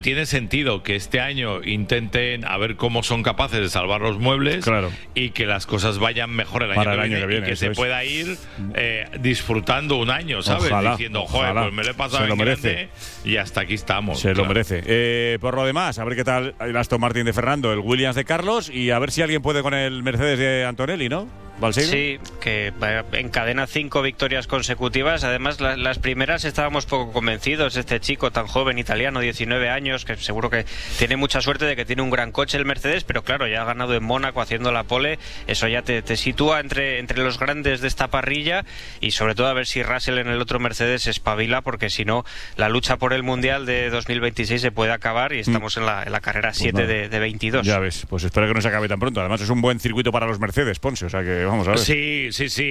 Tiene sentido que este año intenten a ver cómo son capaces de salvar los muebles, claro, y que las cosas vayan mejor el año que viene y que se pueda ir disfrutando un año, ¿sabes? Ojalá, diciendo, joder, pues me lo he pasado en grande y hasta aquí estamos. Se lo merece. Por lo demás, a ver qué tal el Aston Martin de Fernando, el Williams de Carlos, y a ver si alguien puede con el Mercedes de Antonelli, ¿no? ¿Balseiro? Sí, que encadena 5 victorias consecutivas. Además, las primeras estábamos poco convencidos. Este chico tan joven, italiano, 19 años, que seguro que tiene mucha suerte de que tiene un gran coche el Mercedes, pero claro, ya ha ganado en Mónaco haciendo la pole. Eso ya te sitúa entre los grandes de esta parrilla, y sobre todo a ver si Russell en el otro Mercedes espabila, porque si no, la lucha por el Mundial de 2026 se puede acabar y estamos en la carrera 7 de 22. Ya ves, pues espero que no se acabe tan pronto. Además, es un buen circuito para los Mercedes, Ponce, o sea que vamos a ver. Sí.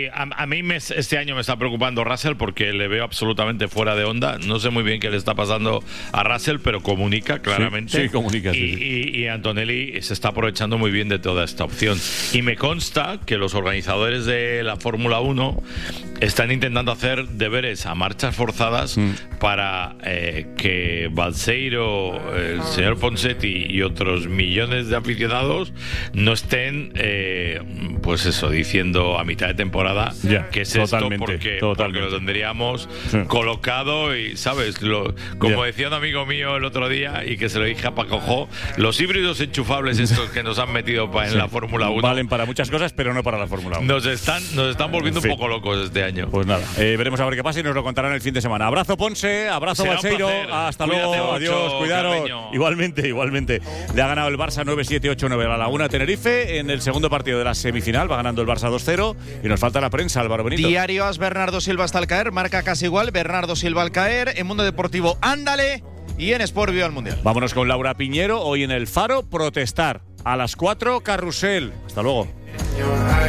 A mí este año me está preocupando Russell porque le veo absolutamente fuera de onda. No sé muy bien qué le está pasando a Russell, pero comunica claramente. Sí, comunica. Y Antonelli se está aprovechando muy bien de toda esta opción. Y me consta que los organizadores de la Fórmula 1 están intentando hacer deberes a marchas forzadas para que Balseiro, el señor Ponseti y otros millones de aficionados no estén, pues eso, diciendo a mitad de temporada que es totalmente, esto porque lo tendríamos colocado y, ¿sabes? Como decía un amigo mío el otro día, y que se lo dije a Paco Jo, los híbridos enchufables estos que nos han metido en la Fórmula 1 valen para muchas cosas, pero no para la Fórmula 1. Nos están volviendo un poco locos este año. Pues nada, veremos a ver qué pasa y nos lo contarán el fin de semana. Abrazo, Ponce, abrazo, Balseiro, hasta luego, mucho, adiós, cuidaros. Carreño. Igualmente. Le ha ganado el Barça 9-7-8-9 a la Laguna Tenerife en el segundo partido de la semifinal, va ganando el Barça 2-0 y nos falta la prensa, Álvaro Benito. Diario AS, Bernardo Silva hasta al caer, marca casi igual, Bernardo Silva al caer, en Mundo Deportivo, ándale, y en Sport Vio al Mundial. Vámonos con Laura Piñero, hoy en El Faro, protestar. A las 4, carrusel. Hasta luego.